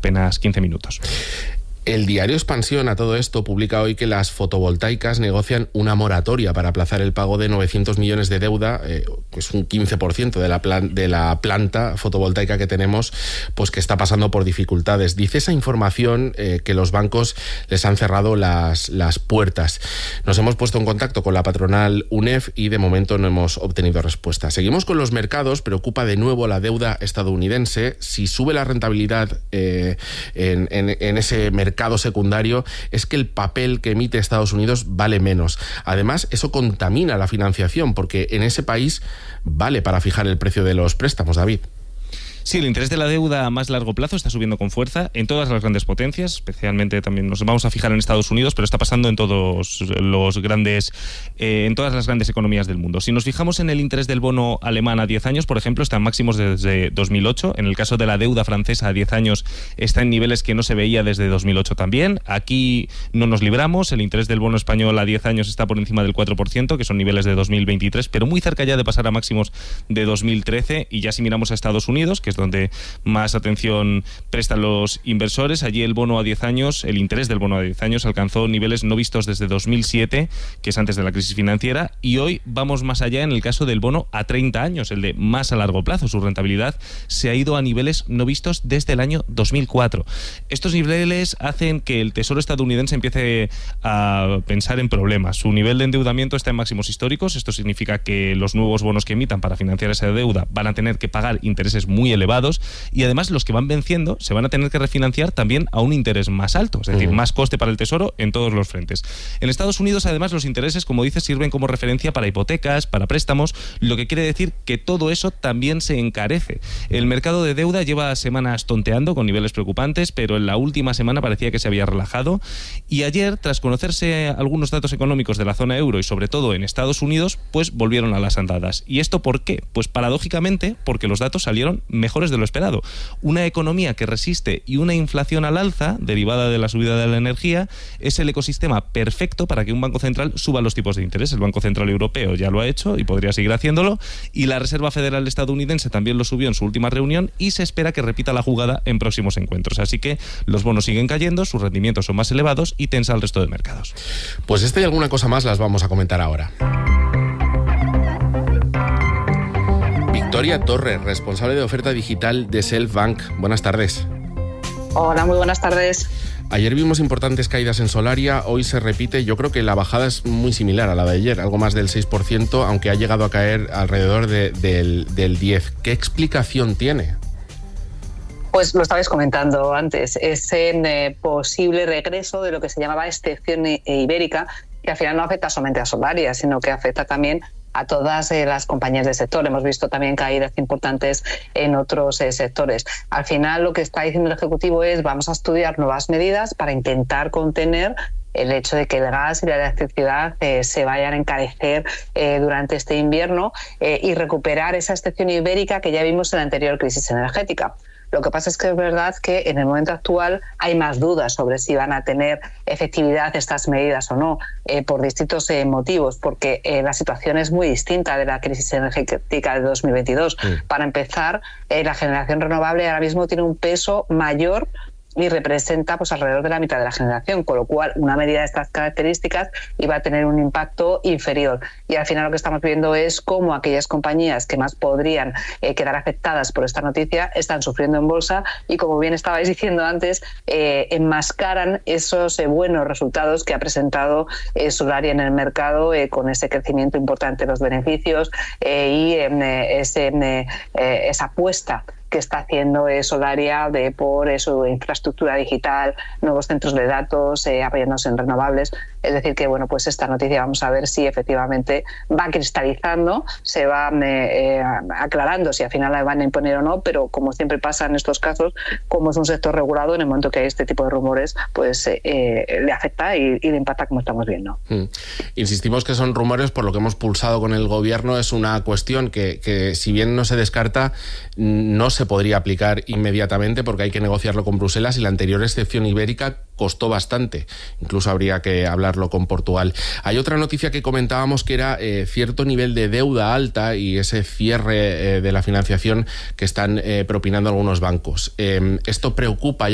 apenas 15 minutos. El diario Expansión, a todo esto, publica hoy que las fotovoltaicas negocian una moratoria para aplazar el pago de 900 millones de deuda, pues un 15% de la planta fotovoltaica que tenemos, pues que está pasando por dificultades. Dice esa información que los bancos les han cerrado las puertas. Nos hemos puesto en contacto con la patronal UNEF y de momento no hemos obtenido respuesta. Seguimos con los mercados. Preocupa de nuevo la deuda estadounidense. Si sube la rentabilidad en ese mercado secundario, es que el papel que emite Estados Unidos vale menos. Además, eso contamina la financiación, porque en ese país vale para fijar el precio de los préstamos, David. Sí, el interés de la deuda a más largo plazo está subiendo con fuerza en todas las grandes potencias, especialmente también nos vamos a fijar en Estados Unidos, pero está pasando en todos los grandes, en todas las grandes economías del mundo. Si nos fijamos en el interés del bono alemán a 10 años, por ejemplo, está en máximos desde 2008. En el caso de la deuda francesa a 10 años está en niveles que no se veía desde 2008 también. Aquí no nos libramos. El interés del bono español a 10 años está por encima del 4%, que son niveles de 2023, pero muy cerca ya de pasar a máximos de 2013. Y ya si miramos a Estados Unidos, que es donde más atención prestan los inversores, allí el bono a 10 años, el interés del bono a 10 años alcanzó niveles no vistos desde 2007, que es antes de la crisis financiera, y hoy vamos más allá en el caso del bono a 30 años, el de más a largo plazo. Su rentabilidad se ha ido a niveles no vistos desde el año 2004. Estos niveles hacen que el Tesoro estadounidense empiece a pensar en problemas. Su nivel de endeudamiento está en máximos históricos. Esto significa que los nuevos bonos que emitan para financiar esa deuda van a tener que pagar intereses muy elevados, y además los que van venciendo se van a tener que refinanciar también a un interés más alto, es decir, más coste para el Tesoro en todos los frentes. En Estados Unidos, además, los intereses, como dices, sirven como referencia para hipotecas, para préstamos, lo que quiere decir que todo eso también se encarece. El mercado de deuda lleva semanas tonteando con niveles preocupantes, pero en la última semana parecía que se había relajado, y ayer, tras conocerse algunos datos económicos de la zona euro y sobre todo en Estados Unidos, pues volvieron a las andadas. ¿Y esto por qué? Pues paradójicamente porque los datos salieron mejores de lo esperado. Una economía que resiste y una inflación al alza, derivada de la subida de la energía, es el ecosistema perfecto para que un banco central suba los tipos de interés. El Banco Central Europeo ya lo ha hecho y podría seguir haciéndolo, y la Reserva Federal estadounidense también lo subió en su última reunión, y se espera que repita la jugada en próximos encuentros. Así que los bonos siguen cayendo, sus rendimientos son más elevados y tensa el resto de mercados. Pues esta y alguna cosa más las vamos a comentar ahora. Victoria Torres, responsable de oferta digital de Selfbank. Buenas tardes. Hola, muy buenas tardes. Ayer vimos importantes caídas en Solaria, hoy se repite. Yo creo que la bajada es muy similar a la de ayer, algo más del 6%, aunque ha llegado a caer alrededor del 10%. ¿Qué explicación tiene? Pues lo estabais comentando antes, es en posible regreso de lo que se llamaba excepción ibérica, que al final no afecta solamente a Solaria, sino que afecta también a todas las compañías del sector. Hemos visto también caídas importantes en otros sectores. Al final lo que está diciendo el Ejecutivo es: vamos a estudiar nuevas medidas para intentar contener el hecho de que el gas y la electricidad se vayan a encarecer durante este invierno y recuperar esa excepción ibérica que ya vimos en la anterior crisis energética. Lo que pasa es que es verdad que en el momento actual hay más dudas sobre si van a tener efectividad estas medidas o no, por distintos motivos, porque la situación es muy distinta de la crisis energética de 2022. Para empezar, la generación renovable ahora mismo tiene un peso mayor y representa pues alrededor de la mitad de la generación, con lo cual una medida de estas características iba a tener un impacto inferior. Y al final lo que estamos viendo es cómo aquellas compañías que más podrían quedar afectadas por esta noticia están sufriendo en bolsa, y como bien estabais diciendo antes, enmascaran esos buenos resultados que ha presentado Solaria en el mercado, con ese crecimiento importante de los beneficios y esa apuesta que está haciendo Solaria por su infraestructura digital, nuevos centros de datos, apoyándose en renovables. Es decir que, bueno, pues esta noticia vamos a ver si efectivamente va cristalizando, se va aclarando si al final la van a imponer o no, pero como siempre pasa en estos casos, como es un sector regulado, en el momento que hay este tipo de rumores, pues le afecta y le impacta, como estamos viendo. Insistimos que son rumores, por lo que hemos pulsado con el gobierno. Es una cuestión que si bien no se descarta, no se podría aplicar inmediatamente porque hay que negociarlo con Bruselas, y la anterior excepción ibérica costó bastante. Incluso habría que hablarlo con Portugal. Hay otra noticia que comentábamos, que era cierto nivel de deuda alta y ese cierre de la financiación que están propinando algunos bancos. Esto preocupa